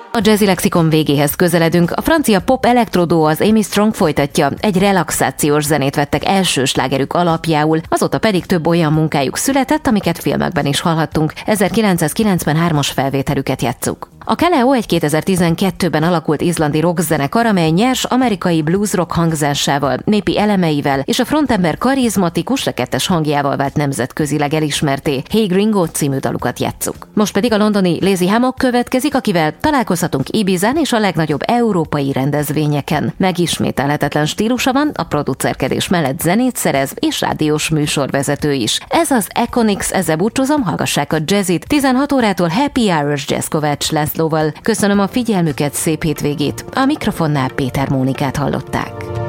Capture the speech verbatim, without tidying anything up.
A Jazzy Lexikon végéhez közeledünk. A francia pop elektrodó az Amy Strong folytatja. Egy relaxációs zenét vettek első slágerük alapjául, azóta pedig több olyan munkájuk született, amiket filmekben is hallhattunk. ezerkilencszázkilencvenhármas felvételüket játsszuk. A Kaleo egy kétezer-tizenkettőben alakult izlandi rockzenekar, amely nyers amerikai blues-rock hangzásával, népi elemeivel és a frontember karizmatikus, rekettes hangjával vált nemzetközileg elismerté. Hey Gringo című dalukat játsszuk. Most pedig a londoni Lazy Hammock következik, akivel találkozhatunk Ibizán és a legnagyobb európai rendezvényeken. Megismételhetetlen stílusa van, a producerkedés mellett zenét szerez és rádiós műsorvezető is. Ez az Econics, ezzel búcsúzom, hallgassák a Jazzit. tizenhat órától Happy Hours Jazz Kovács Lászlóval. Köszönöm a figyelmüket, szép hétvégét. A mikrofonnál Péter Mónikát hallották.